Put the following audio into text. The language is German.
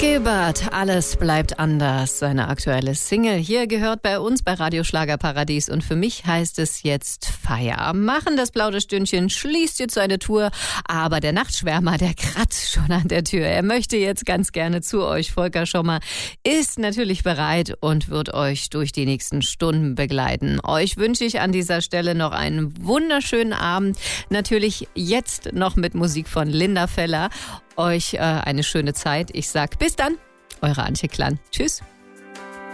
Gilbert, alles bleibt anders. Seine aktuelle Single hier gehört bei uns bei Radio Schlagerparadies. Und für mich heißt es jetzt Feierabend machen. Das Plauderstündchen schließt jetzt seine Tour. Aber der Nachtschwärmer, der kratzt schon an der Tür. Er möchte jetzt ganz gerne zu euch. Volker Schommer ist natürlich bereit und wird euch durch die nächsten Stunden begleiten. Euch wünsche ich an dieser Stelle noch einen wunderschönen Abend. Natürlich jetzt noch mit Musik von Linda Feller. Euch eine schöne Zeit. Ich sag bis dann, eure Antje Klan. Tschüss.